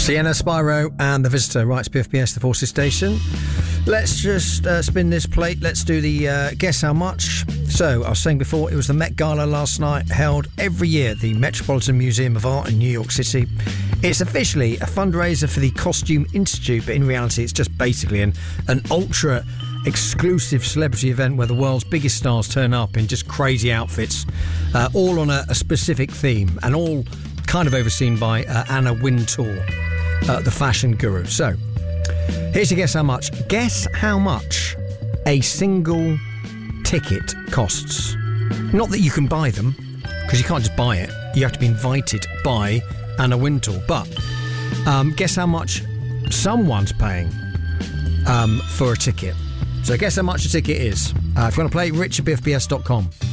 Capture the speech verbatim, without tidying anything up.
Sienna, Spyro and The Visitor, right to P F P S, the Forces Station. Let's just uh, spin this plate. Let's do the uh, guess how much. So, I was saying before, it was the Met Gala last night, held every year at the Metropolitan Museum of Art in New York City. It's officially a fundraiser for the Costume Institute, but in reality it's just basically an, an ultra exclusive celebrity event where the world's biggest stars turn up in just crazy outfits, uh, all on a, a specific theme, and all kind of overseen by uh, Anna Wintour, uh, the fashion guru. So, here's your guess how much. Guess how much a single ticket costs. Not that you can buy them, because you can't just buy it. You have to be invited by Anna Wintour. But um, guess how much someone's paying um, for a ticket. So guess how much a ticket is. Uh, if you want to play, rich at b f b s dot com.